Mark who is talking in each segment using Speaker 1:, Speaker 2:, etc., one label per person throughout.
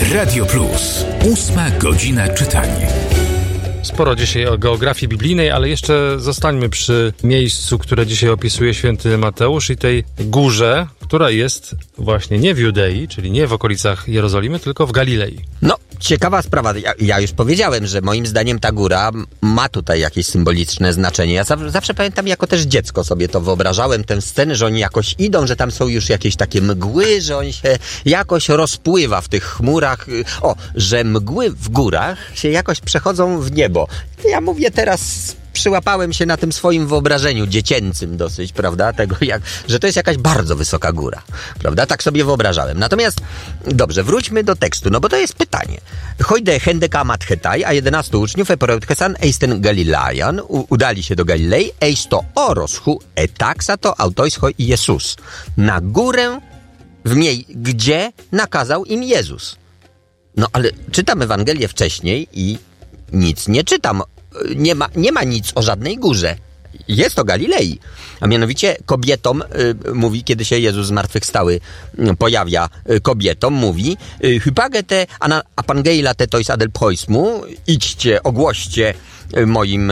Speaker 1: Radio Plus. 8 godzina czytania.
Speaker 2: Sporo dzisiaj o geografii biblijnej, ale jeszcze zostańmy przy miejscu, które dzisiaj opisuje święty Mateusz i tej górze, która jest właśnie nie w Judei, czyli nie w okolicach Jerozolimy, tylko w Galilei.
Speaker 3: No, ciekawa sprawa. Ja już powiedziałem, że moim zdaniem ta góra ma tutaj jakieś symboliczne znaczenie. Ja zawsze pamiętam, jako też dziecko sobie to wyobrażałem, tę scenę, że oni jakoś idą, że tam są już jakieś takie mgły, że on się jakoś rozpływa w tych chmurach. O, że mgły w górach się jakoś przechodzą w niebo. Ja mówię teraz... Przyłapałem się na tym swoim wyobrażeniu dziecięcym dosyć, prawda, tego że to jest jakaś bardzo wysoka góra, prawda, tak sobie wyobrażałem. Natomiast, dobrze, wróćmy do tekstu, no bo to jest pytanie. Hojde hendeka mathetaj, a 11 uczniów eporeutkesan eisten Galilean, udali się do Galilei, eisto oroschu etaksa to autoischoi Jezus. Na górę, gdzie nakazał im Jezus. No ale czytam Ewangelię wcześniej i nic nie czytam. Nie ma nic o żadnej górze. Jest o Galilei. A mianowicie kobietom mówi, kiedy się Jezus zmartwychwstały pojawia kobietom, mówi hypagete apangeila tetois adel poismu, idźcie, ogłoście moim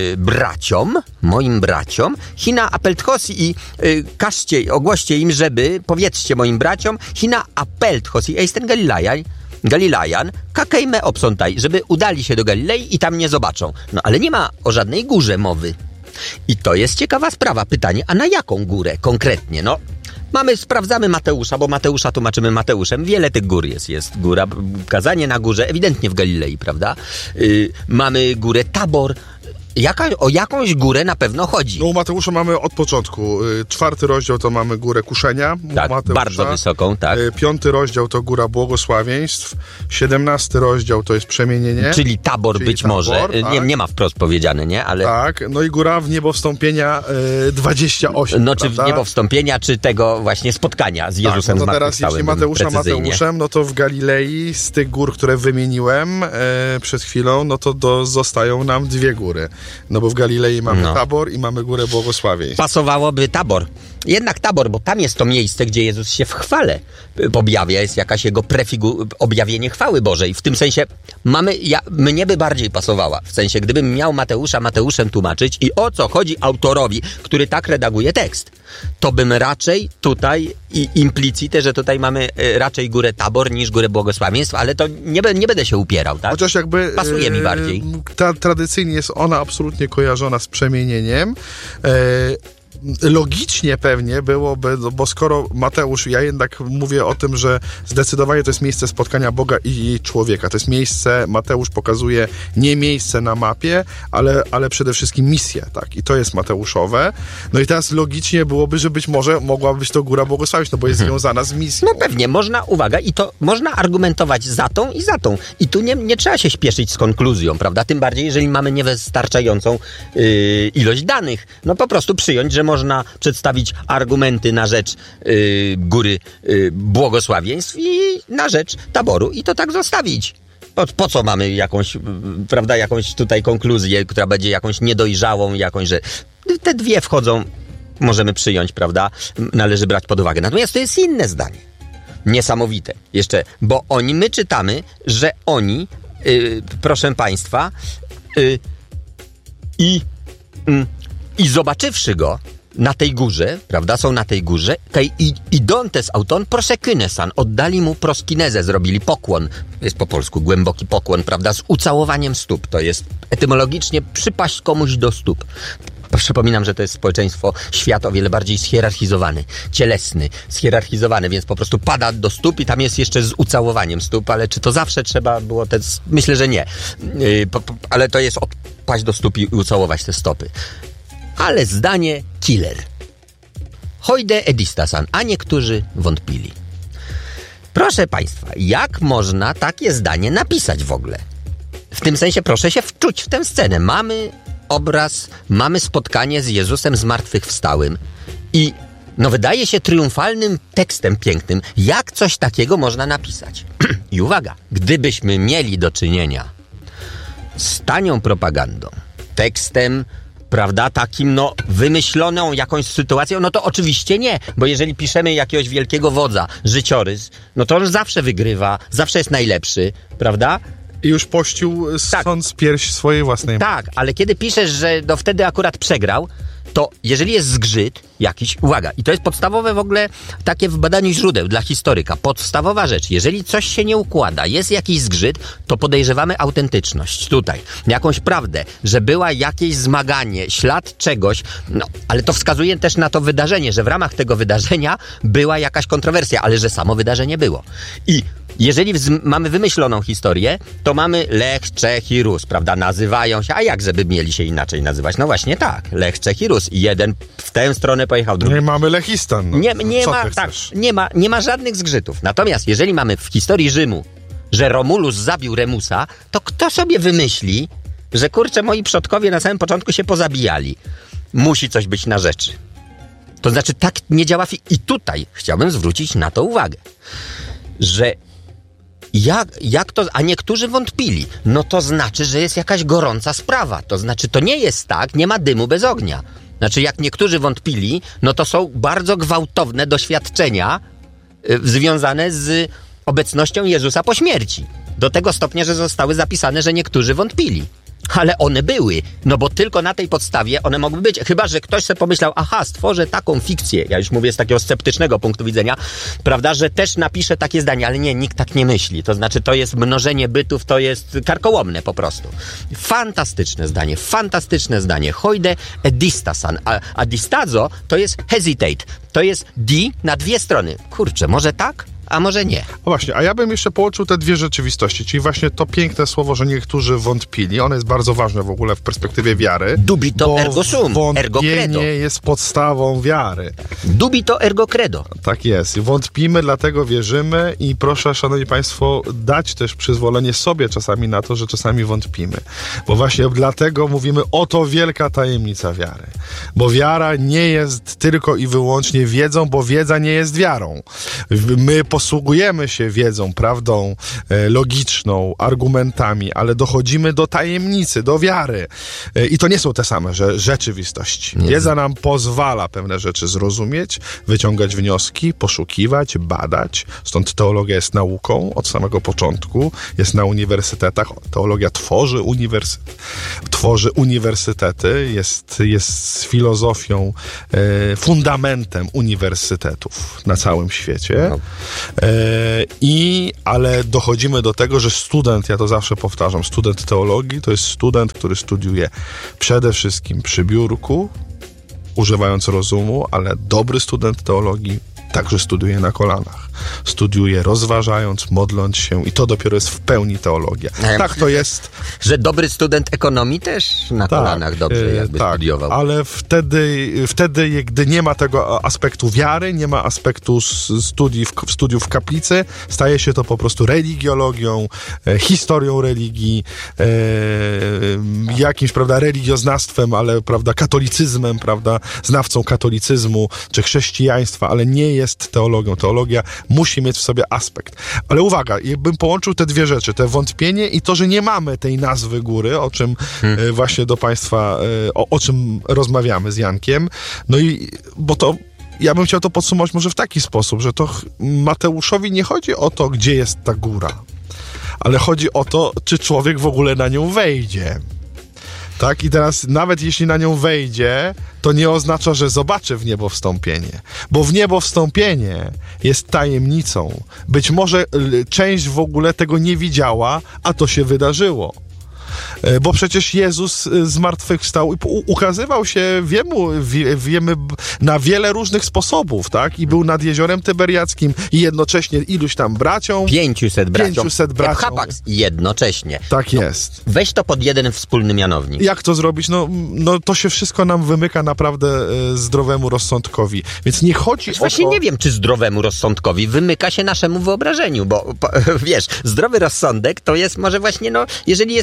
Speaker 3: braciom, hina apeltchosi i każcie, ogłoście im, żeby, powiedzcie moim braciom, hina apeltchosi eisten Galilejan, kakejme obsątaj, żeby udali się do Galilei i tam nie zobaczą. No ale nie ma o żadnej górze mowy. I to jest ciekawa sprawa. Pytanie, a na jaką górę konkretnie? No, sprawdzamy Mateusza, bo Mateusza tłumaczymy Mateuszem. Wiele tych gór jest. Jest góra, kazanie na górze, ewidentnie w Galilei, prawda? Mamy górę Tabor. O jakąś górę na pewno chodzi.
Speaker 4: No u Mateusza mamy od początku. 4 rozdział to mamy górę Kuszenia.
Speaker 3: Tak, Mateusza. Bardzo wysoką, tak.
Speaker 4: 5 rozdział to góra błogosławieństw. 17 rozdział to jest przemienienie.
Speaker 3: Czyli Tabor być Tabor, może. Tak. Nie ma wprost powiedziane, nie? Ale...
Speaker 4: Tak, no i góra w niebo wstąpienia 28.
Speaker 3: No czy w niebo wstąpienia, czy tego właśnie spotkania z Jezusem
Speaker 4: no to teraz jeśli Mateusza Mateuszem, no to w Galilei z tych gór, które wymieniłem przed chwilą, no to zostają nam 2 góry. No bo w Galilei mamy Tabor i mamy Górę Błogosławieństw.
Speaker 3: Pasowałoby Tabor. Jednak Tabor, bo tam jest to miejsce, gdzie Jezus się w chwale objawia. Jest jakaś jego objawienie chwały Bożej. W tym sensie mnie by bardziej pasowała. W sensie, gdybym miał Mateusza Mateuszem tłumaczyć i o co chodzi autorowi, który tak redaguje tekst, to bym raczej tutaj i implicite, że tutaj mamy raczej Górę Tabor niż Górę Błogosławieństw, ale to nie będę się upierał, tak?
Speaker 4: Chociaż jakby
Speaker 3: pasuje mi bardziej.
Speaker 4: Tradycyjnie jest ona absolutnie kojarzona z przemienieniem. Logicznie pewnie byłoby, bo skoro Mateusz, ja jednak mówię o tym, że zdecydowanie to jest miejsce spotkania Boga i człowieka. To jest miejsce, Mateusz pokazuje nie miejsce na mapie, ale przede wszystkim misję, tak? I to jest mateuszowe. No i teraz logicznie byłoby, że być może mogła być to Góra Błogosławieństw, no bo jest związana z misją.
Speaker 3: No pewnie, uwaga, i to można argumentować za tą i za tą. I tu nie trzeba się śpieszyć z konkluzją, prawda? Tym bardziej, jeżeli mamy niewystarczającą ilość danych. No po prostu przyjąć, że można przedstawić argumenty na rzecz Góry Błogosławieństw i na rzecz Taboru i to tak zostawić. Po co mamy jakąś tutaj konkluzję, która będzie jakąś niedojrzałą, że te 2 wchodzą, możemy przyjąć, prawda? Należy brać pod uwagę. Natomiast to jest inne zdanie. Niesamowite. Jeszcze, bo my czytamy, że oni, proszę Państwa, i zobaczywszy go na tej górze, prawda, są na tej górze, idontes auton prosekynesan, oddali mu proskinezę, zrobili pokłon, jest po polsku głęboki pokłon, prawda, z ucałowaniem stóp, to jest etymologicznie przypaść komuś do stóp. Przypominam, że to jest społeczeństwo, świat o wiele bardziej schierarchizowany, cielesny, schierarchizowany, więc po prostu pada do stóp i tam jest jeszcze z ucałowaniem stóp, ale czy to zawsze trzeba było myślę, że nie, ale to jest paść do stóp i ucałować te stopy. Ale zdanie killer. Hojde edistasan, a niektórzy wątpili. Proszę Państwa, jak można takie zdanie napisać w ogóle? W tym sensie proszę się wczuć w tę scenę. Mamy obraz, mamy spotkanie z Jezusem zmartwychwstałym i wydaje się triumfalnym tekstem pięknym. Jak coś takiego można napisać? I uwaga, gdybyśmy mieli do czynienia z tanią propagandą, tekstem prawda, takim wymyśloną jakąś sytuacją, no to oczywiście nie, bo jeżeli piszemy jakiegoś wielkiego wodza, życiorys, no to on zawsze wygrywa, zawsze jest najlepszy, prawda?
Speaker 4: I już pościł sąc pierś swojej własnej.
Speaker 3: Tak, ale kiedy piszesz, że wtedy akurat przegrał, to jeżeli jest zgrzyt jakiś, uwaga, i to jest podstawowe w ogóle takie w badaniu źródeł dla historyka, podstawowa rzecz, jeżeli coś się nie układa, jest jakiś zgrzyt, to podejrzewamy autentyczność tutaj, jakąś prawdę, że była jakieś zmaganie, ślad czegoś, ale to wskazuje też na to wydarzenie, że w ramach tego wydarzenia była jakaś kontrowersja, ale że samo wydarzenie było. I jeżeli mamy wymyśloną historię, to mamy Lech, Czech i Rus, prawda? Nazywają się, a jak żeby mieli się inaczej nazywać? No właśnie tak, Lech, Czech i Rus. I jeden w tę stronę pojechał, drugi.
Speaker 4: Nie mamy Lechistan.
Speaker 3: Nie ma żadnych zgrzytów. Natomiast jeżeli mamy w historii Rzymu, że Romulus zabił Remusa, to kto sobie wymyśli, że kurczę, moi przodkowie na samym początku się pozabijali? Musi coś być na rzeczy. To znaczy tak nie działa. I tutaj chciałbym zwrócić na to uwagę, że jak to, a niektórzy wątpili, no to znaczy, że jest jakaś gorąca sprawa. To znaczy, to nie jest tak, nie ma dymu bez ognia. Znaczy, jak niektórzy wątpili, no to są bardzo gwałtowne doświadczenia związane z obecnością Jezusa po śmierci. Do tego stopnia, że zostały zapisane, że niektórzy wątpili. Ale one były, no bo tylko na tej podstawie one mogły być. Chyba że ktoś sobie pomyślał, stworzę taką fikcję, ja już mówię z takiego sceptycznego punktu widzenia, prawda, że też napiszę takie zdanie, ale nie, nikt tak nie myśli. To znaczy, to jest mnożenie bytów, to jest karkołomne po prostu. Fantastyczne zdanie. Hoide edistasan. A distazo to jest hesitate. To jest di na dwie strony. Kurczę, może tak? A może nie.
Speaker 4: O właśnie, a ja bym jeszcze połączył te dwie rzeczywistości, czyli właśnie to piękne słowo, że niektórzy wątpili. Ono jest bardzo ważne w ogóle w perspektywie wiary.
Speaker 3: Dubito ergo sum, ergo credo.
Speaker 4: Wątpienie jest podstawą wiary.
Speaker 3: Dubito ergo credo.
Speaker 4: Tak jest. Wątpimy, dlatego wierzymy i proszę, szanowni państwo, dać też przyzwolenie sobie czasami na to, że czasami wątpimy. Bo właśnie dlatego mówimy, oto wielka tajemnica wiary. Bo wiara nie jest tylko i wyłącznie wiedzą, bo wiedza nie jest wiarą. My posługujemy się wiedzą, prawdą logiczną, argumentami, ale dochodzimy do tajemnicy, do wiary. I to nie są te same rzeczywistości. Wiedza nam pozwala pewne rzeczy zrozumieć, wyciągać wnioski, poszukiwać, badać. Stąd teologia jest nauką od samego początku. Jest na uniwersytetach. Teologia tworzy uniwersytety. Jest filozofią, fundamentem uniwersytetów na całym świecie. No. Ale dochodzimy do tego, że student, ja to zawsze powtarzam, student teologii to jest student, który studiuje przede wszystkim przy biurku, używając rozumu, ale dobry student teologii także studiuje na kolanach. Studiuje rozważając, modląc się i to dopiero jest w pełni teologia. Tak to jest.
Speaker 3: Że dobry student ekonomii też na kolanach dobrze jakby studiował.
Speaker 4: Ale wtedy, gdy nie ma tego aspektu wiary, nie ma aspektu studiów w kaplicy, staje się to po prostu religiologią, historią religii, jakimś, prawda, religioznawstwem, ale, prawda, katolicyzmem, prawda, znawcą katolicyzmu czy chrześcijaństwa, ale nie jest teologią. Teologia musi mieć w sobie aspekt. Ale uwaga, jakbym połączył te dwie rzeczy, te wątpienie i to, że nie mamy tej nazwy góry, o czym właśnie do państwa, o czym rozmawiamy z Jankiem. No i, bo to ja bym chciał to podsumować może w taki sposób, że to Mateuszowi nie chodzi o to, gdzie jest ta góra, ale chodzi o to, czy człowiek w ogóle na nią wejdzie. Tak? I teraz nawet jeśli na nią wejdzie, to nie oznacza, że zobaczy w niebo wstąpienie. Bo w niebo wstąpienie jest tajemnicą. Być może część w ogóle tego nie widziała, a to się wydarzyło. Bo przecież Jezus zmartwychwstał i ukazywał się wiemy na wiele różnych sposobów, tak? I był nad jeziorem Tyberiackim i jednocześnie iluś tam braciom.
Speaker 3: 500 braciom. Jednocześnie.
Speaker 4: Tak jest.
Speaker 3: Weź to pod jeden wspólny mianownik.
Speaker 4: Jak to zrobić? No to się wszystko nam wymyka naprawdę zdrowemu rozsądkowi. Więc nie chodzi o to...
Speaker 3: Właśnie nie wiem, czy zdrowemu rozsądkowi wymyka się naszemu wyobrażeniu, bo wiesz, zdrowy rozsądek to jest może właśnie, jeżeli jest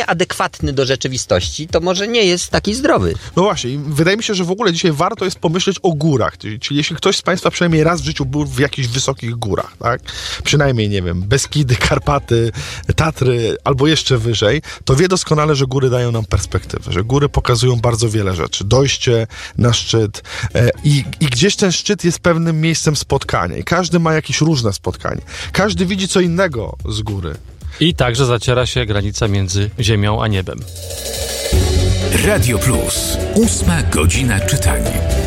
Speaker 3: nieadekwatny do rzeczywistości, to może nie jest taki zdrowy.
Speaker 4: No właśnie, i wydaje mi się, że w ogóle dzisiaj warto jest pomyśleć o górach. Czyli jeśli ktoś z Państwa przynajmniej raz w życiu był w jakichś wysokich górach, tak? Przynajmniej, nie wiem, Beskidy, Karpaty, Tatry albo jeszcze wyżej, to wie doskonale, że góry dają nam perspektywę, że góry pokazują bardzo wiele rzeczy. Dojście na szczyt i gdzieś ten szczyt jest pewnym miejscem spotkania i każdy ma jakieś różne spotkanie. Każdy widzi co innego z góry.
Speaker 2: I także zaciera się granica między ziemią a niebem.
Speaker 1: Radio Plus. 8 godzina czytania.